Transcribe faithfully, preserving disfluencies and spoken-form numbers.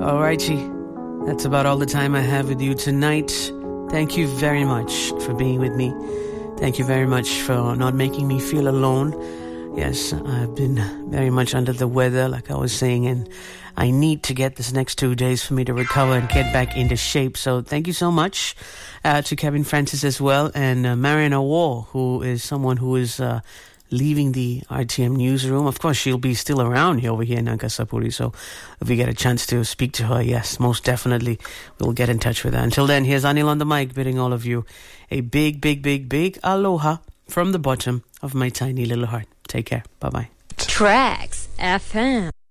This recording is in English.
Alrighty, that's about all the time I have with you tonight. Thank you very much for being with me. Thank you very much for not making me feel alone. Yes, I've been very much under the weather, like I was saying, and I need to get this next two days for me to recover and get back into shape. So thank you so much uh, to Kevin Francis as well, and uh, Marian Awar, who is someone who is uh, leaving the R T M newsroom. Of course, she'll be still around here over here in Nagasapuri, so if we get a chance to speak to her, yes, most definitely we'll get in touch with her. Until then, here's Anil on the mic bidding all of you a big, big, big, big aloha from the bottom of my tiny little heart. Take care. Bye-bye. Tracks F M.